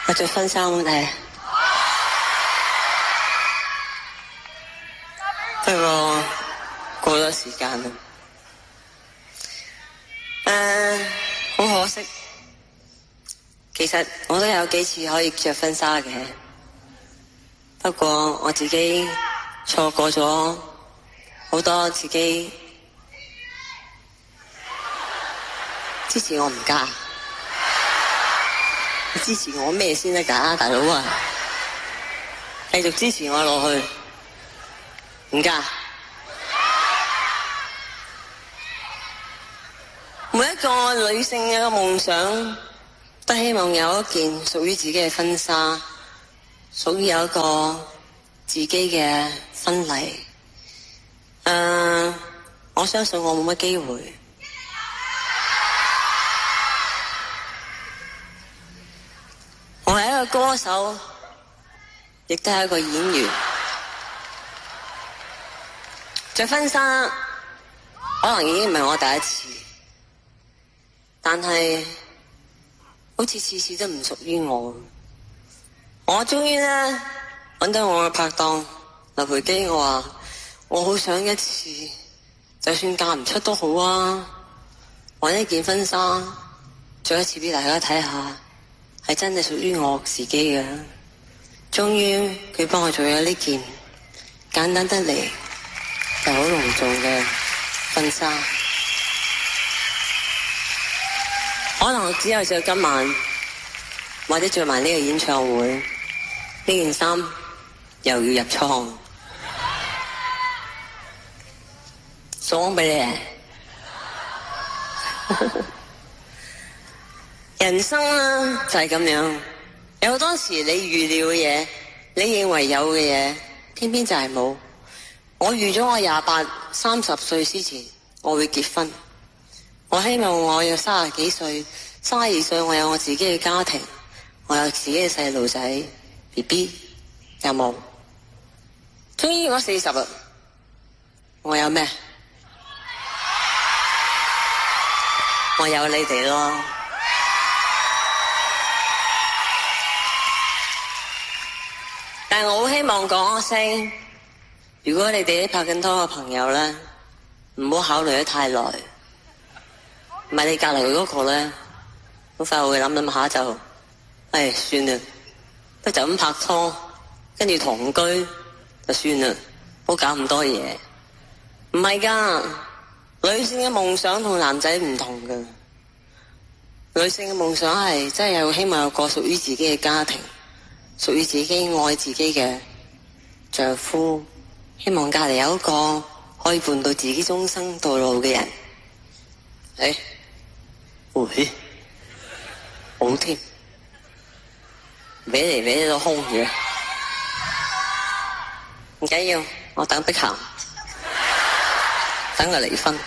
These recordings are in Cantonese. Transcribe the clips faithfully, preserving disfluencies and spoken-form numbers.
我着婚紗好睇，不過過咗時間啦。誒，好可惜，其實我都有幾次可以着婚紗嘅，不過我自己錯過咗好多自己支持我唔嫁。支持我咩先得㗎，大佬啊！繼續支持我落去，唔嫁。每一個女性嘅夢想，都希望有一件屬於自己嘅婚紗，屬於有一個自己嘅婚禮。誒、呃，我相信我冇乜機會。我係一個歌手，亦都係一個演員。着婚紗可能已經唔係我第一次，但係好似次次都唔屬於我。我終於呢揾到我嘅拍檔劉培基，我話我好想一次，就算嫁唔出都好啊，揾一件婚紗着一次俾大家睇下。係真係屬於我自己嘅，終於佢幫我做咗呢件簡單得嚟又好隆重嘅婚紗。可能我只有着今晚，或者着埋呢個演唱會，呢件衫又要入倉，送俾你。人生啦就係咁樣，有好多時你預料嘅嘢，你認為有嘅嘢，偏偏就係冇。我預咗我廿八、三十歲之前我會結婚，我希望我有三十幾歲、三十二歲我有我自己嘅家庭，我有自己嘅細路仔 B B， 有冇？終於我四十啦，我有咩？我有你哋咯。但係我好希望講一聲，如果你哋啲拍緊拖嘅朋友咧，唔好考慮得太耐。唔係你隔籬嗰個咧，好快會諗諗下就，唉，算啦，不就咁拍拖，跟住同居就算啦，唔好搞咁多嘢。唔係噶，女性嘅夢想同男仔唔同噶。女性嘅夢想係真係有希望有個屬於自己嘅家庭。屬於自己愛自己嘅丈夫，希望隔籬有一個可以伴到自己終生到老嘅人。誒、哎，會好添，搲嚟搲去都空嘅，唔緊要，我等碧咸，等佢離婚。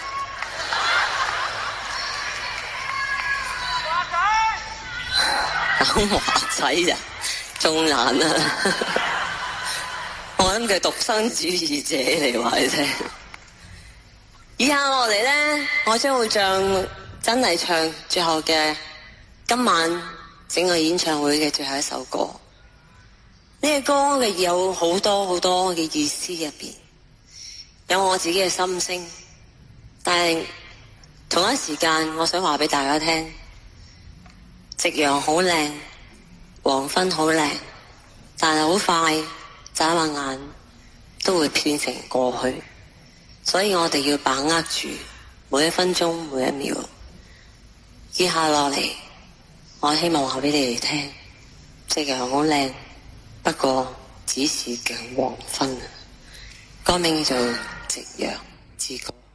等華仔咋？仲難啊！我諗佢獨生主義者嚟話你聽。以下落嚟呢，我將會唱真係唱最後嘅今晚整個演唱會嘅最後一首歌。呢個歌嘅有好多好多嘅意思入邊，有我自己嘅心聲，但係同一時間，我想話俾大家聽，夕陽好靚。黃昏好靚，但係好快眨下眼都會變成過去，所以我哋要把握住每一分鐘每一秒。接下落嚟，我希望話俾你哋聽，夕陽好靚，不過只是近黃昏。歌名叫做《夕陽之歌》。